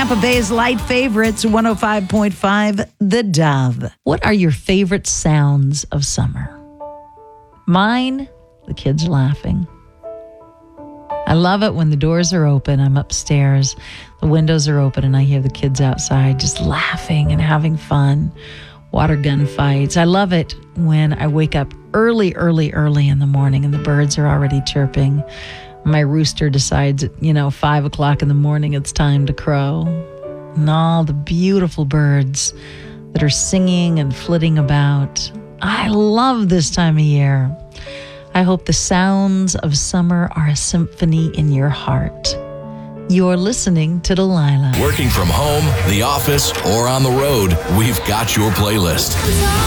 Tampa Bay's light favorites, 105.5, The Dove. What are your favorite sounds of summer? Mine, the kids laughing. I love it when the doors are open. I'm upstairs, the windows are open, and I hear the kids outside just laughing and having fun. Water gun fights. I love it when I wake up early in the morning and the birds are already chirping. My rooster decides, 5 o'clock in the morning, it's time to crow. And all the beautiful birds that are singing and flitting about. I love this time of year. I hope the sounds of summer are a symphony in your heart. You're listening to Delilah. Working from home, the office, or on the road, we've got your playlist.